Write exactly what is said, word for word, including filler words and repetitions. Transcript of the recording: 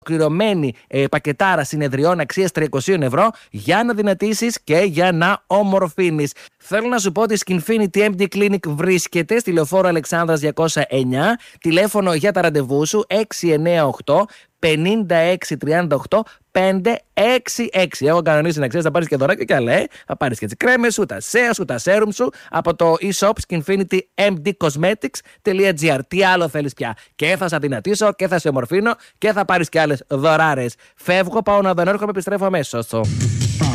Ολοκληρωμένη ε, πακετάρα συνεδριών αξίας τριακόσια ευρώ για να δυνατήσεις και για να ομορφύνεις. Θέλω να σου πω ότι η Skinfinity εμ ντι Clinic βρίσκεται στη Λεωφόρο Αλεξάνδρας διακόσια εννιά. Τηλέφωνο για τα ραντεβού σου έξι εννιά οκτώ πενήντα έξι τριάντα οκτώ πεντακόσια εξήντα έξι. Έχω κανονίσει να ξέρεις, θα πάρεις και δωράκια και άλλα, ε. Θα πάρεις και τις κρέμες σου, τα σέα σου, τα σέρουμ σου από το e-shop skinfinity m d cosmetics dot g r. Τι άλλο θέλεις πια? Και θα σε αδυνατήσω και θα σε ομορφύνω και θα πάρεις και άλλες δωράρες. Φεύγω, πάω να δεν έρχομαι, επιστρέφω αμέσως.